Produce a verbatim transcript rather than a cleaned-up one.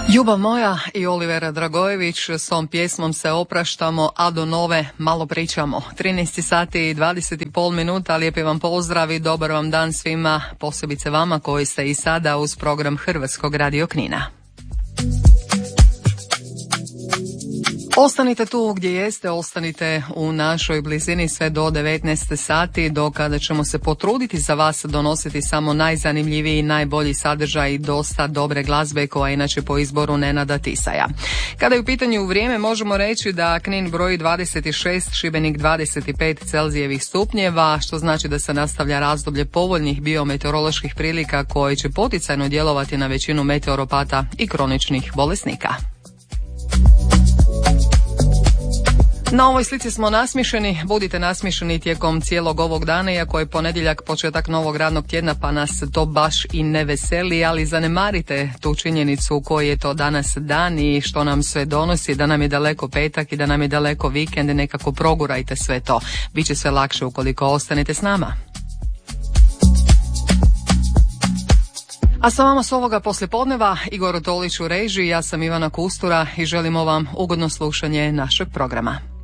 Ljubav moja i Olivera Dragojević, s ovom pjesmom se opraštamo, a do nove malo pričamo. trinaest sati i dvadeset i pol minuta, lijepi vam pozdrav i dobar vam dan svima, posebice vama koji ste i sada uz program Hrvatskog radio Knina. Ostanite tu gdje jeste, ostanite u našoj blizini sve do devetnaest sati, do kada ćemo se potruditi za vas donositi samo najzanimljiviji i najbolji sadržaj i dosta dobre glazbe koja je inače po izboru Nenada Tisaja. Kada je u pitanju vrijeme, možemo reći da Knin broji dvadeset šest, Šibenik dvadeset pet Celzijevih stupnjeva, što znači da se nastavlja razdoblje povoljnih biometeoroloških prilika koje će poticajno djelovati na većinu meteoropata i kroničnih bolesnika. Na ovoj slici smo nasmišeni, budite nasmišeni tijekom cijelog ovog dana, iako je ponedjeljak početak novog radnog tjedna pa nas to baš i ne veseli, ali zanemarite tu činjenicu koji je to danas dan i što nam sve donosi, da nam je daleko petak i da nam je daleko vikend, nekako progurajte sve to, bit će sve lakše ukoliko ostanete s nama. A sa vama s ovoga poslijepodneva Igor Tolić u režiji, ja sam Ivana Kustura i želimo vam ugodno slušanje našeg programa.